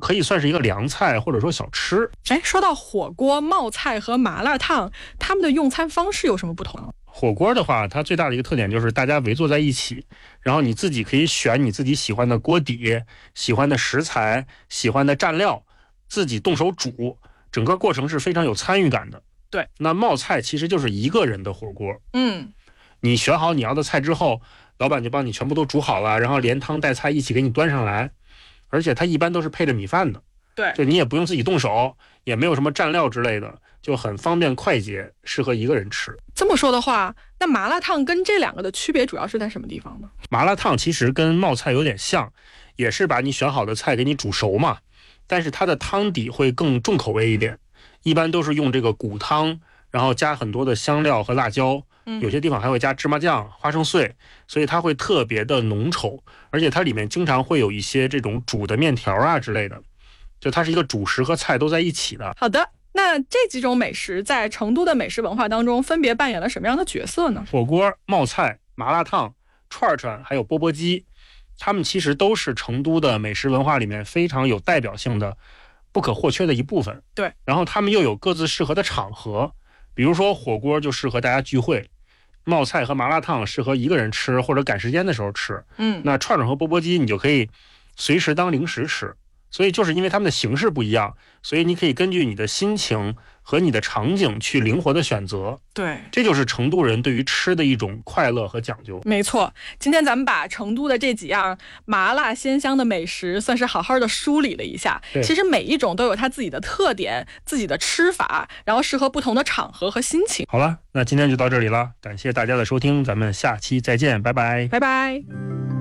可以算是一个凉菜或者说小吃。 说到火锅、冒菜和麻辣烫，他们的用餐方式有什么不同？ 火锅的话，它最大的一个特点就是大家围坐在一起，然后你自己可以选你自己喜欢的锅底、喜欢的食材、喜欢的蘸料，自己动手煮，整个过程是非常有参与感的。 对， 那冒菜其实就是一个人的火锅。你选好你要的菜之后，老板就帮你全部都煮好了，然后连汤带菜一起给你端上来，而且它一般都是配着米饭的。 对， 就你也不用自己动手，也没有什么蘸料之类的，就很方便快捷，适合一个人吃。 这么说的话，那麻辣烫跟这两个的区别主要是在什么地方呢？ 麻辣烫其实跟冒菜有点像，也是把你选好的菜给你煮熟嘛，但是它的汤底会更重口味一点，一般都是用这个骨汤，然后加很多的香料和辣椒，有些地方还会加芝麻酱、花生碎，所以它会特别的浓稠，而且它里面经常会有一些这种煮的面条啊之类的，就它是一个主食和菜都在一起的。 好的，那这几种美食在成都的美食文化当中分别扮演了什么样的角色呢？ 火锅、冒菜、麻辣烫、串串还有钵钵鸡，它们其实都是成都的美食文化里面非常有代表性的不可或缺的一部分。 对， 然后它们又有各自适合的场合，比如说火锅就适合大家聚会，冒菜和麻辣烫适合一个人吃或者赶时间的时候吃。那串串和钵钵鸡你就可以随时当零食吃。所以就是因为它们的形式不一样，所以你可以根据你的心情和你的场景去灵活的选择。 对， 这就是成都人对于吃的一种快乐和讲究。 没错，今天咱们把成都的这几样麻辣鲜香的美食算是好好的梳理了一下。其实每一种都有它自己的特点、自己的吃法，然后适合不同的场合和心情。 好了，那今天就到这里了，感谢大家的收听，咱们下期再见，拜拜。 拜拜。